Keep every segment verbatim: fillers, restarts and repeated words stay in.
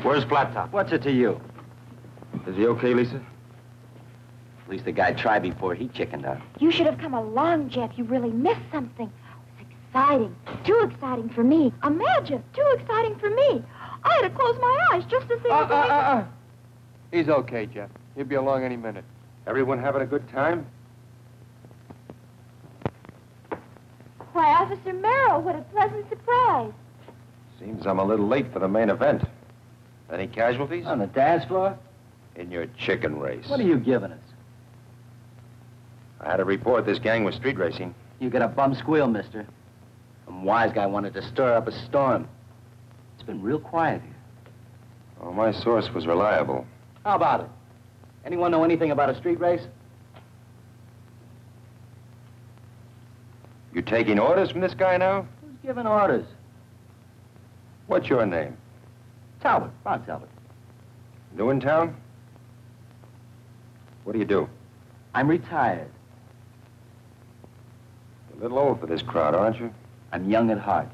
Where's Flat Top? What's it to you? Is he okay, Lisa? At least the guy tried before he chickened out. You should have come along, Jeff. You really missed something. It was exciting. Too exciting for me. Imagine, too exciting for me. I had to close my eyes just to see Uh, him uh, going. uh, uh. He's okay, Jeff. He'll be along any minute. Everyone having a good time? Why, Officer Merrill, what a pleasant surprise. Seems I'm a little late for the main event. Any casualties? On the dance floor? In your chicken race. What are you giving us? I had a report this gang was street racing. You got a bum squeal, mister. Some wise guy wanted to stir up a storm. It's been real quiet here. Oh, my source was reliable. How about it? Anyone know anything about a street race? You taking orders from this guy now? Who's giving orders? What's your name? Talbot, Ron Talbot. New in town? What do you do? I'm retired. A little old for this crowd, aren't you? I'm young at heart.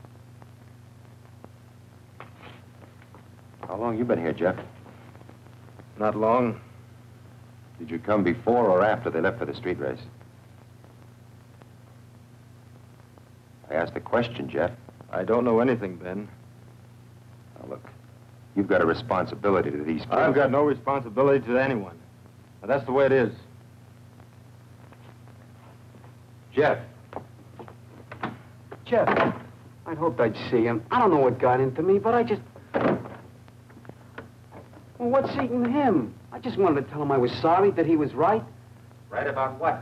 How long you been here, Jeff? Not long. Did you come before or after they left for the street race? I asked a question, Jeff. I don't know anything, Ben. Now, look, you've got a responsibility to these people. I've got no responsibility to anyone. Now, that's the way it is. Jeff. Jeff, I'd hoped I'd see him. I don't know what got into me, but I just... Well, what's eating him? I just wanted to tell him I was sorry, that he was right. Right about what?